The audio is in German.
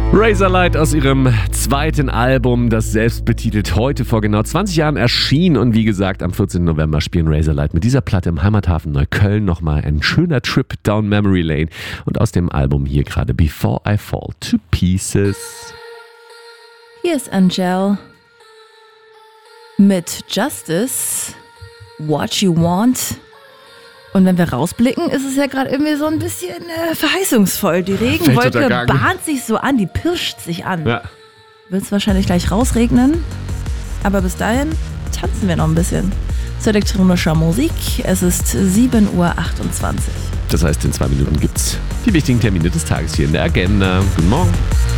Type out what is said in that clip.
Razorlight aus ihrem zweiten Album, das selbstbetitelt heute vor genau 20 Jahren erschien. Und wie gesagt, am 14. November spielen Razorlight mit dieser Platte im Heimathafen Neukölln nochmal ein schöner Trip down Memory Lane. Und aus dem Album hier gerade Before I Fall to Pieces. Hier ist Angel mit Justice, What You Want. Und wenn wir rausblicken, ist es ja gerade irgendwie so ein bisschen verheißungsvoll. Die Regenwolke bahnt sich so an, die pirscht sich an. Ja. Wird es wahrscheinlich gleich rausregnen. Aber bis dahin tanzen wir noch ein bisschen zu elektronischer Musik. Es ist 7:28 Uhr. Das heißt, in 2 Minuten gibt's die wichtigen Termine des Tages hier in der Agenda. Guten Morgen.